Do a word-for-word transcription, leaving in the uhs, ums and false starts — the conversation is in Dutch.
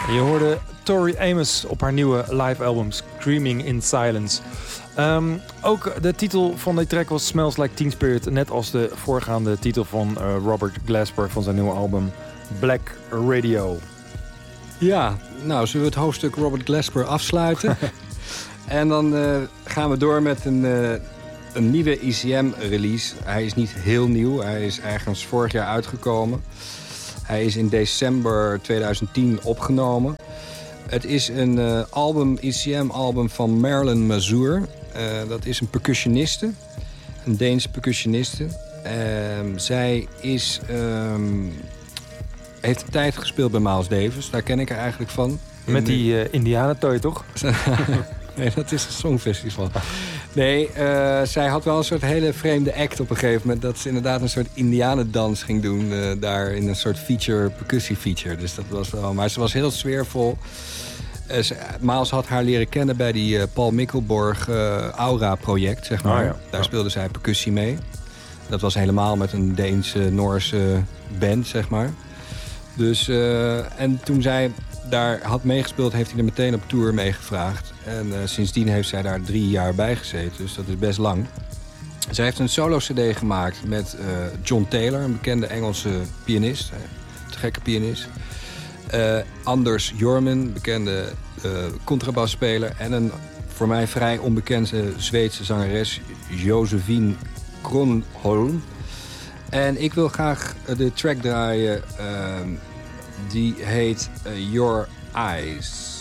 Je hoorde Tori Amos op haar nieuwe live album Screaming in Silence. Um, ook de titel van die track was Smells Like Teen Spirit. Net als de voorgaande titel van uh, Robert Glasper van zijn nieuwe album Black Radio. Ja, nou zullen we het hoofdstuk Robert Glasper afsluiten. En dan uh, gaan we door met een, uh, een nieuwe E C M-release. Hij is niet heel nieuw, hij is ergens vorig jaar uitgekomen. Hij is in december tweeduizend tien opgenomen. Het is een uh, album, E C M-album van Marilyn Mazur. Uh, dat is een percussioniste, een Deense percussioniste. Uh, zij is, um, heeft een tijd gespeeld bij Miles Davis, daar ken ik haar eigenlijk van. Met die uh, Indianentooi, toch? Nee, dat is een songfestival. Nee, uh, zij had wel een soort hele vreemde act op een gegeven moment. Dat ze inderdaad een soort indianendans ging doen. Uh, daar in een soort feature, percussiefeature. Dus dat was wel... Maar ze was heel sfeervol. Uh, ze, Miles had haar leren kennen bij die uh, Paul Mikkelborg uh, Aura-project, zeg maar. Oh ja. Daar speelde zij percussie mee. Dat was helemaal met een Deense, Noorse band, zeg maar. Dus, uh, en toen zij daar had meegespeeld, heeft hij er meteen op tour meegevraagd. En uh, sindsdien heeft zij daar drie jaar bij gezeten, dus dat is best lang. Zij heeft een solo-cd gemaakt met uh, John Taylor, een bekende Engelse pianist. Uh, te gekke pianist. Uh, Anders Jorman, bekende uh, contrabasspeler. En een voor mij vrij onbekende Zweedse zangeres, Josephine Kronholm. En ik wil graag de track draaien, uh, die heet uh, Your Eyes.